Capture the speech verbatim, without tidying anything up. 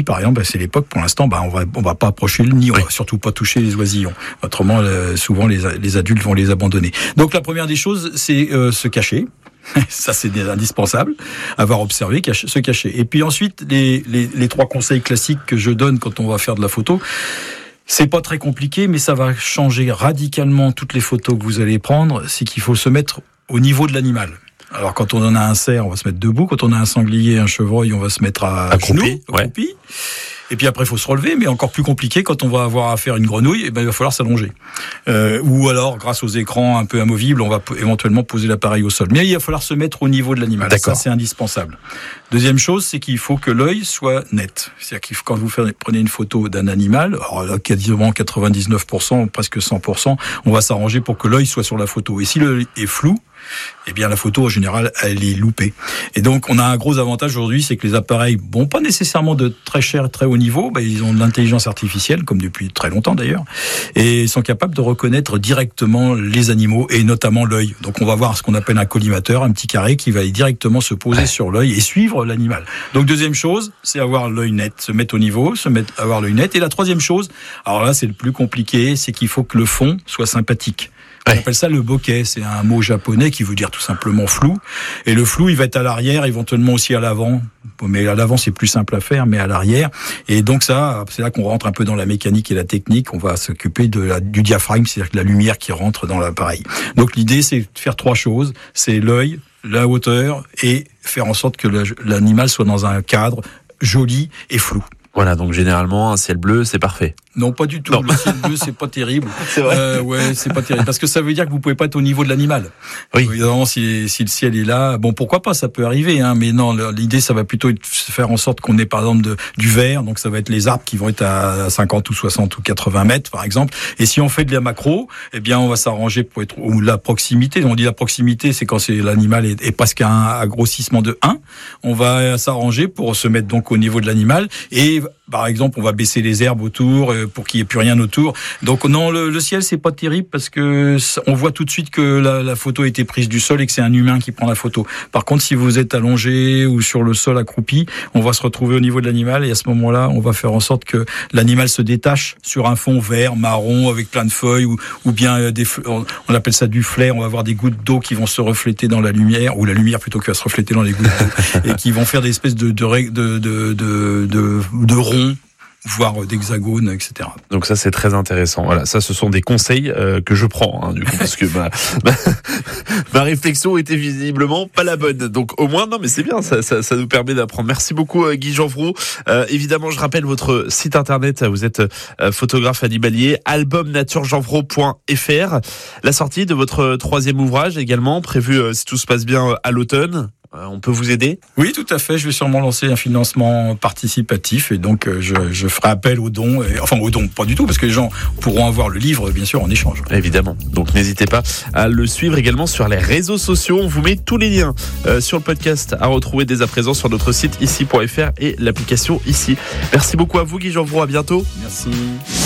par exemple, bah, c'est l'époque, pour l'instant, bah, on va, on va pas approcher le nid, on oui. va surtout pas toucher les oisillons. Autrement, euh, souvent, les, les adultes vont les abandonner. Donc, la première des choses, c'est euh, se cacher. Ça, c'est indispensable. Avoir observé, cacher, se cacher. Et puis ensuite, les, les, les trois conseils classiques que je donne quand on va faire de la photo, c'est pas très compliqué, mais ça va changer radicalement toutes les photos que vous allez prendre. C'est qu'il faut se mettre au niveau de l'animal. Alors, quand on en a un cerf, on va se mettre debout. Quand on a un sanglier, un chevreuil, on va se mettre à accroupi, genoux, accroupi. Ouais. Et puis après, il faut se relever, mais encore plus compliqué, quand on va avoir à faire une grenouille, eh ben, il va falloir s'allonger. Euh, ou alors, grâce aux écrans un peu amovibles, on va p- éventuellement poser l'appareil au sol. Mais il va falloir se mettre au niveau de l'animal. D'accord. Ça, c'est indispensable. Deuxième chose, c'est qu'il faut que l'œil soit net. C'est-à-dire que quand vous prenez une photo d'un animal, alors là, quasiment quatre-vingt-dix-neuf pour cent, presque cent pour cent, on va s'arranger pour que l'œil soit sur la photo. Et si l'œil est flou, eh bien la photo en général elle est loupée. Et donc on a un gros avantage aujourd'hui, c'est que les appareils, bon pas nécessairement de très cher, très haut niveau, bah, ils ont de l'intelligence artificielle comme depuis très longtemps d'ailleurs, et ils sont capables de reconnaître directement les animaux et notamment l'œil. Donc on va voir ce qu'on appelle un collimateur, un petit carré qui va directement se poser ouais. sur l'œil et suivre l'animal. Donc deuxième chose, c'est avoir l'œil net, se mettre au niveau, se mettre avoir l'œil net. Et la troisième chose, alors là c'est le plus compliqué, c'est qu'il faut que le fond soit sympathique. On ouais. appelle ça le bokeh, c'est un mot japonais qui veut dire tout simplement flou. Et le flou, il va être à l'arrière, éventuellement aussi à l'avant. Mais à l'avant, c'est plus simple à faire, mais à l'arrière. Et donc ça, c'est là qu'on rentre un peu dans la mécanique et la technique. On va s'occuper de la, du diaphragme, c'est-à-dire de la lumière qui rentre dans l'appareil. Donc l'idée, c'est de faire trois choses. C'est l'œil, la hauteur et faire en sorte que le, l'animal soit dans un cadre joli et flou. Voilà, donc généralement, un ciel bleu, c'est parfait. Non, pas du tout. Non. Le ciel bleu, c'est pas terrible. C'est vrai. Euh, ouais, c'est pas terrible. Parce que ça veut dire que vous pouvez pas être au niveau de l'animal. Oui. Évidemment, si, si le ciel est là, bon, pourquoi pas, ça peut arriver, hein. Mais non, l'idée, ça va plutôt être faire en sorte qu'on ait, par exemple, de, du vert. Donc, ça va être les arbres qui vont être à cinquante ou soixante ou quatre-vingts mètres, par exemple. Et si on fait de la macro, eh bien, on va s'arranger pour être, ou la proximité. On dit la proximité, c'est quand c'est, l'animal est, est presque à un grossissement de un. On va s'arranger pour se mettre donc au niveau de l'animal. Et, par exemple, on va baisser les herbes autour pour qu'il n'y ait plus rien autour. Donc non, le, le ciel, c'est pas terrible parce que on voit tout de suite que la, la photo a été prise du sol et que c'est un humain qui prend la photo. Par contre, si vous êtes allongé ou sur le sol accroupi, on va se retrouver au niveau de l'animal et à ce moment-là, on va faire en sorte que l'animal se détache sur un fond vert, marron, avec plein de feuilles ou, ou bien des, on appelle ça du flair. On va avoir des gouttes d'eau qui vont se refléter dans la lumière, ou la lumière plutôt que va se refléter dans les gouttes d'eau et qui vont faire des espèces de de de de de, de, de ronds, voire d'hexagones, et cetera. Donc ça, c'est très intéressant. Voilà, ça, ce sont des conseils euh, que je prends, hein, du coup, parce que ma, ma, ma réflexion était visiblement pas la bonne. Donc au moins, non, mais c'est bien, ça, ça, ça nous permet d'apprendre. Merci beaucoup, Guy Genvroux. Euh, évidemment, je rappelle votre site internet. Vous êtes euh, photographe animalier, album nature genvroux point f r. La sortie de votre troisième ouvrage également, prévue, euh, si tout se passe bien, à l'automne. On peut vous aider ? Oui, tout à fait. Je vais sûrement lancer un financement participatif et donc je, je ferai appel aux dons. Et, enfin, aux dons, pas du tout, parce que les gens pourront avoir le livre, bien sûr, en échange. Évidemment. Donc, n'hésitez pas à le suivre également sur les réseaux sociaux. On vous met tous les liens euh, sur le podcast à retrouver dès à présent sur notre site ici point f r et l'application ici. Merci beaucoup à vous, Guy Genvroux. À bientôt. Merci.